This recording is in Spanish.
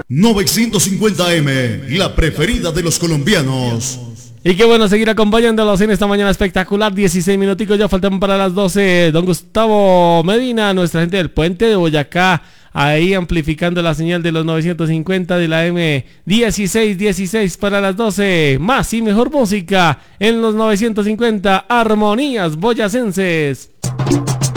950M, la preferida de los colombianos. Y qué bueno seguir acompañándolos en esta mañana espectacular. 16 minuticos ya faltan para las 12. Don Gustavo Medina, nuestra gente del Puente de Boyacá, ahí amplificando la señal de los 950 de la M1616 para las 12. Más y mejor música en los 950 Armonías Boyacenses.